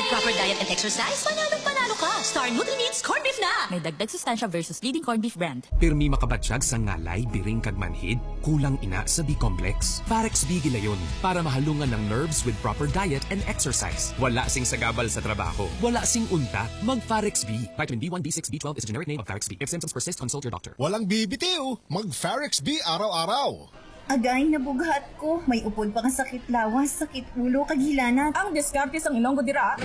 With proper diet and exercise, panalo ka. Star Nutri-Meats Corned Beef na! May dagdag sustansya versus leading corned beef brand. Pirmi makabatsyag sa ngalay, biring kag manhid, kulang ina sa B-complex. Parex B gilayon para mahalungan ng nerves with proper diet and exercise. Wala sing sagabal sa trabaho. Wala sing unta. Mag-Parex B. Vitamin B1, B6, B12 is a generic name of Parex B. If symptoms persist, consult your doctor. Walang bibitiw. Mag-Farex B araw-araw. Agay, nabughat ko. May upod pa kang sakit lawas, sakit ulo, kaghilanat. Ang diskarte sa Ilonggo dira.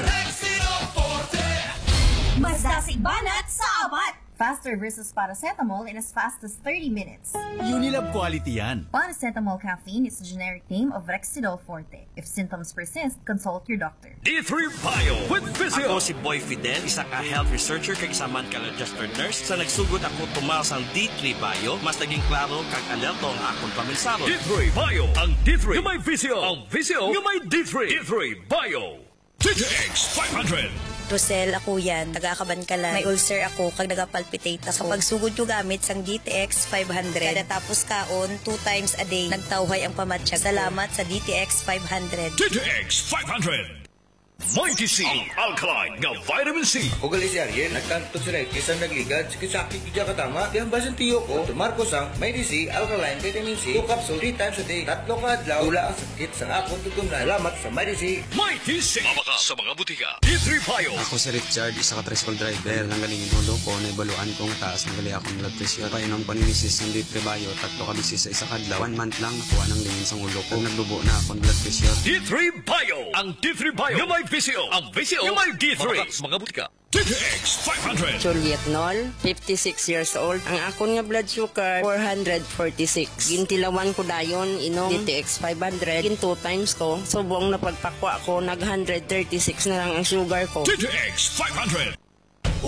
Mas dasig banat sa abat! Faster versus paracetamol in as fast as 30 minutes. Unilab quality yan. Paracetamol caffeine is a generic name of Rexidol Forte. If symptoms persist, consult your doctor. D3 Bio with Physio. Ako si Boy Fidel, isa ka health researcher kag isa man ka registered nurse. Sa nagsugod ako tumaw sang D3 Bio, mas naging klaro kag alerto ang akong paminsaro. D3 Bio. Ang D3 yung may Physio. Ang Physio yung may D3. D3 Bio. TTX 500. Rosel, ako yan. Taga-Kabankalan. May ulcer ako kag nagapalpitate ako. Kapag sugod ko gamit sang DTX 500. Kada tapos kaon, 2 times a day. Nagtawhay ang pamatsyag. Salamat sa DTX 500. TTX 500. Mighty C. Ang alkaline nga vitamin C. Ugali si Ariel, nagkantot si Rek, isang nagligad, sakit kidya katama, di ang basan tiyo ko, tumarko sang Mighty C, alkaline, vitamin C, 2 capsule, 3 times a day, 3 ka adlaw, wala ang sakit sa akong tutum na. Salamat sa Mighty C. Mighty C. Mabaka sa mga butika. D3 Bio. Ako si Richard, isa ka tricycle driver. Nanggaling ulo ko, naibaluan kong taas, nagali akong blood pressure. Painom ko ni Mrs. ng D3 Bio, 3 ka bisis sa isa kadlaw. 1 month lang, nakuha ng lingin sa ulo ko. Nagdubo na akong blood pressure. D3 Bio. Ang D3 Bio yung may Physio. Ang Physio yung may D3. Mabaka sa mga butika. TTX 500. Juliet Nol, 56 years old. Ang akon nga blood sugar, 446. Gintilawan ko dayon, inom DTX 500. Gin 2 times ko. So buong napagpakwa ko, nag 136 na lang ang sugar ko. TTX 500.